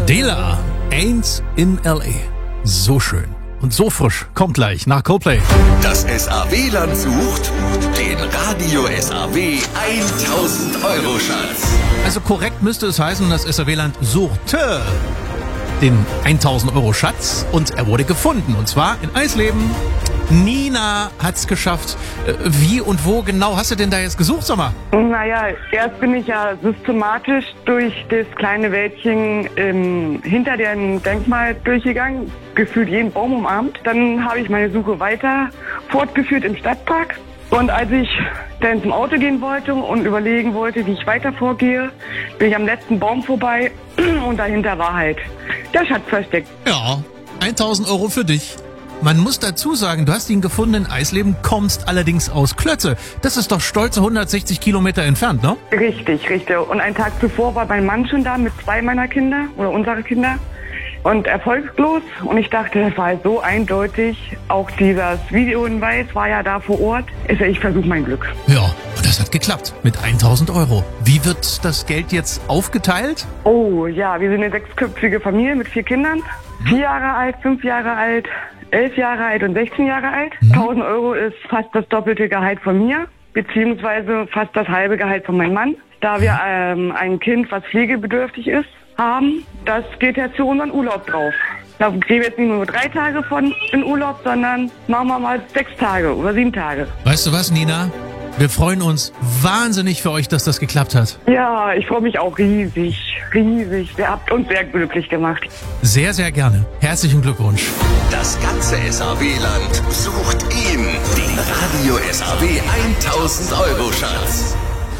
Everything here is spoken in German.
Dela, Ain't in L.A. So schön und so frisch. Kommt gleich nach Coldplay. Das SAW-Land sucht den Radio SAW 1000-Euro-Schatz. Also korrekt müsste es heißen, das SAW-Land suchte den 1000-Euro-Schatz und er wurde gefunden. Und zwar in Eisleben. Nina hat's geschafft. Wie und wo genau hast du denn da jetzt gesucht, sag mal? Naja, erst bin ich ja systematisch durch das kleine Wäldchen hinter dem Denkmal durchgegangen, gefühlt jeden Baum umarmt. Dann habe ich meine Suche weiter fortgeführt im Stadtpark. Und als ich dann zum Auto gehen wollte und überlegen wollte, wie ich weiter vorgehe, bin ich am letzten Baum vorbei und dahinter war halt der Schatz versteckt. Ja, 1000 Euro für dich. Man muss dazu sagen, du hast ihn gefunden in Eisleben, kommst allerdings aus Klötze. Das ist doch stolze 160 Kilometer entfernt, ne? Richtig, richtig. Und einen Tag zuvor war mein Mann schon da mit 2 meiner Kinder oder unserer Kinder und erfolglos. Und ich dachte, das war halt so eindeutig. Auch dieses Videohinweis war ja da vor Ort. Ich versuche mein Glück. Ja, und das hat geklappt mit 1000 Euro. Wie wird das Geld jetzt aufgeteilt? Oh ja, wir sind eine 6-köpfige Familie mit 4 Kindern. 4 Jahre alt, 5 Jahre alt, 11 Jahre alt und 16 Jahre alt. 1000 Euro ist fast das doppelte Gehalt von mir, beziehungsweise fast das halbe Gehalt von meinem Mann. Da wir ein Kind, was pflegebedürftig ist, haben, das geht ja zu unserem Urlaub drauf. Da gehen wir jetzt nicht nur 3 Tage von in Urlaub, sondern machen wir mal 6 Tage oder 7 Tage. Weißt du was, Nina? Wir freuen uns wahnsinnig für euch, dass das geklappt hat. Ja, ich freue mich auch riesig, riesig. Ihr habt uns sehr glücklich gemacht. Sehr, sehr gerne. Herzlichen Glückwunsch. Das ganze SAW-Land sucht ihn, den Radio SAW 1000-Euro-Schatz.